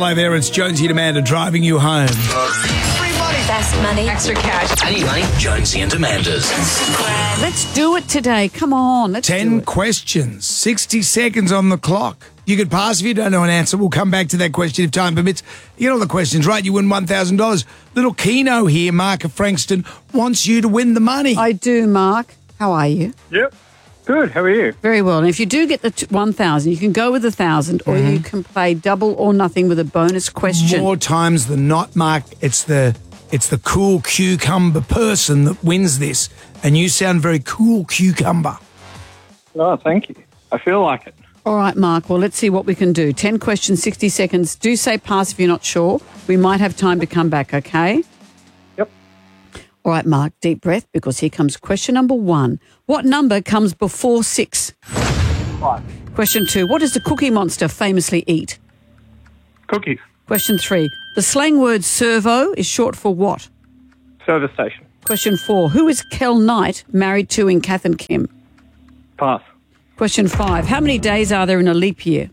Hello there, it's Jonesy and Amanda driving you home. Best money. Extra cash. I need money. Jonesy and Amanda's. Let's do it today. Come on. Let's do 10 it. questions, 60 seconds on the clock. You could pass if you don't know an answer. We'll come back to that question if time permits. You get all the questions right, you win $1,000. Little Keno here, Mark of Frankston, wants you to win the money. I do, Mark. How are you? Yep. Good. How are you? Very well. And if you do get the 1,000, you can go with 1,000 or you can play double or nothing with a bonus question. More times than not, Mark, it's the cool cucumber person that wins this. And you sound very cool, cucumber. Oh, thank you. I feel like it. All right, Mark. Well, let's see what we can do. 10 questions, 60 seconds. Do say pass if you're not sure. We might have time to come back, okay? Yep. All right, Mark, deep breath because here comes question number 1. What number comes before 6? 5. Question 2. What does the Cookie Monster famously eat? Cookies. Question 3. The slang word servo is short for what? Service station. Question 4. Who is Kel Knight married to in Kath and Kim? Pass. Question 5. How many days are there in a leap year?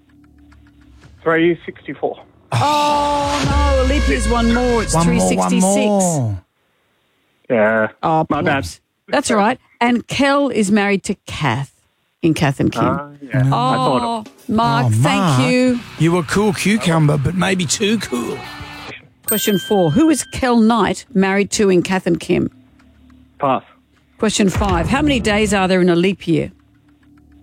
364. Oh, no. A leap year's one more. It's 366. One more. Yeah. Oh, my bad. whoops. That's all right. And Kel is married to Kath in Kath and Kim. Yeah. I thought it. Mark, Oh, thank Mark, you. You were cool cucumber, but maybe too cool. Question 4. Who is Kel Knight married to in Kath and Kim? Pass. Question 5. How many days are there in a leap year?